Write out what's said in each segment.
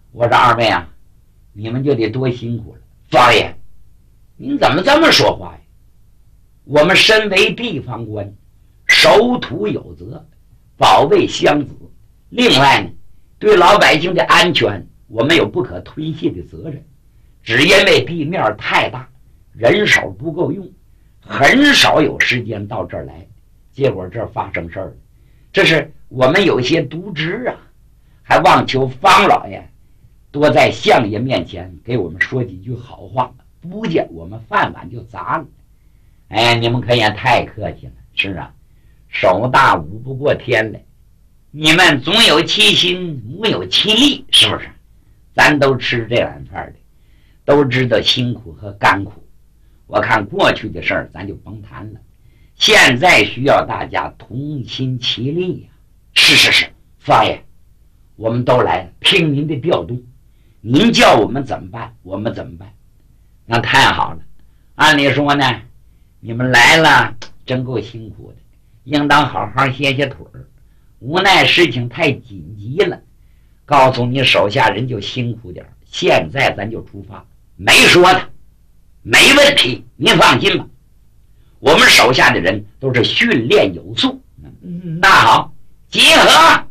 我说二位啊，你们就得多辛苦了。方爷，您怎么这么说话呀？我们身为地方官，守土有责，保卫乡子。另外呢，对老百姓的安全，我们有不可推卸的责任。只因为地面太大，人手不够用，很少有时间到这儿来。结果这儿发生事儿了，这是我们有些渎职啊，还望求方老爷多在相爷面前给我们说几句好话，不见我们饭碗就砸了。哎，你们可也太客气了。是啊，手大舞不过天来，你们总有其心，无有其力，是不是？咱都吃这碗饭的，都知道辛苦和甘苦。我看过去的事儿咱就甭谈了，现在需要大家同心齐力呀。是，方爷，我们都来了，听您的调动，您叫我们怎么办我们怎么办。那太好了，按理说呢，你们来了真够辛苦的，应当好好歇歇腿儿。无奈事情太紧急了，告诉你手下人就辛苦点，现在咱就出发。没说的，没问题，您放心吧。我们手下的人都是训练有素。那好，集合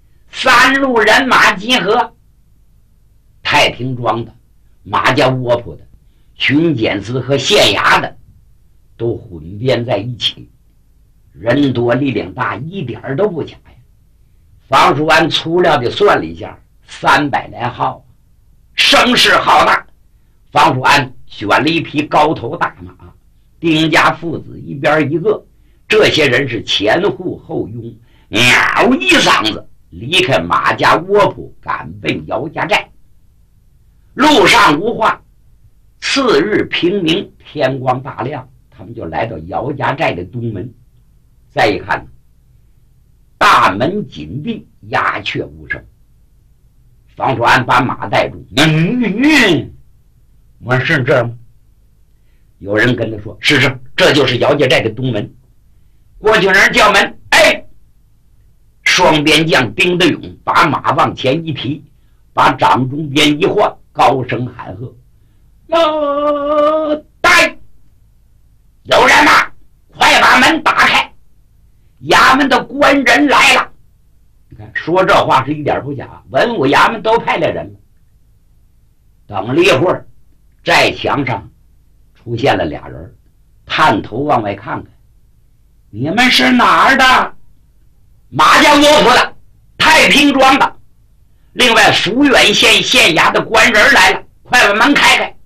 ，3路人马集合。太平庄的、马家窝铺的、巡检司和县衙的都混编在一起，人多力量大，一点都不假呀。房叔安粗略的算了一下，300来号，声势浩大。房叔安选了一匹高头大马，丁家父子一边一个，这些人是前呼后拥，嗷一嗓子离开马家窝铺，赶奔姚家寨。路上无话，次日平明，天光大亮，他们就来到姚家寨的东门。再一看，大门紧闭，鸦雀无声。房叔安把马带住，我是这吗？有人跟他说，是，这就是姚家寨的东门。过去人叫门，哎，双边将丁德勇把马往前一提，把掌中鞭一晃，高声喊喝：带有人吗？快把门打开，衙门的官人来了。你看说这话是一点不假，文武衙门都派来人了。等了一会儿，寨墙上出现了俩人，探头往外看看，你们是哪儿的？马家窝铺的，太平庄的，另外抚远县县衙的官人来了，快把门开开。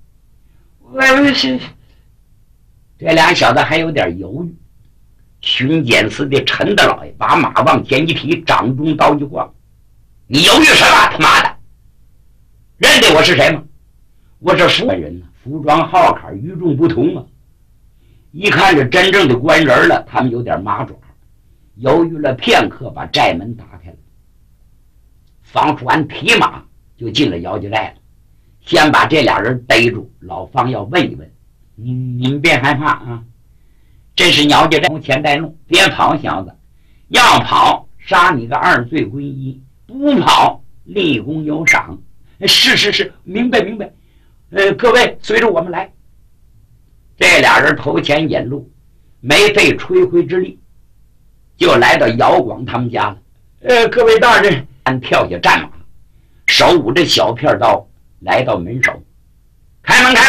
这俩小子还有点犹豫。巡检司的陈大老爷把马往前一提，掌中刀一晃，你犹豫什么？他妈的，认得我是谁吗？我是服人呢，服装号坎与众不同啊！一看着真正的官人了，他们有点麻爪，犹豫了片刻，把寨门打开了。房叔安提马就进了姚家寨了，先把这俩人逮住。老方要问一问，你们别害怕啊，这是姚家寨前带路，别跑，小子，要跑杀你个2罪归1，不跑立功有赏。是，明白。各位随着我们来。这俩人头前引路，没费吹灰之力，就来到姚广他们家了。各位大人，跳下战马，手舞着小片刀，来到门首，开门！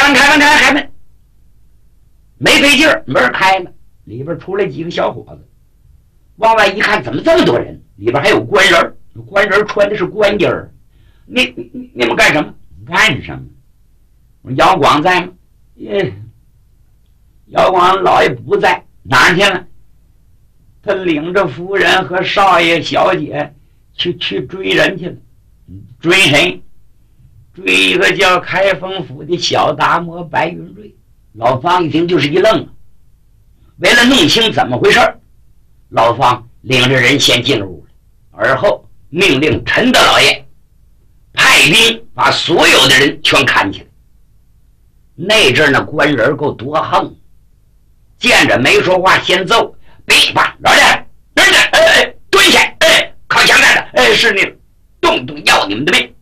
没费劲儿，门开了，里边出来几个小伙子，往外一看，怎么这么多人？里边还有官人，官人穿的是官衣儿。你们干什么？干什么？我说姚广在吗？姚广老爷不在，哪儿去了？他领着夫人和少爷小姐去追人去了。追谁？追一个叫开封府的小达摩白云瑞。老方一听就是一愣，为了弄清怎么回事，老方领着人先进了屋了，而后命令陈大老爷派兵把所有的人全砍起来。那阵那官人够多横，见着没说话先揍，别吧，老爷蹲下，蹲下，靠墙站着，是你动要你们的命。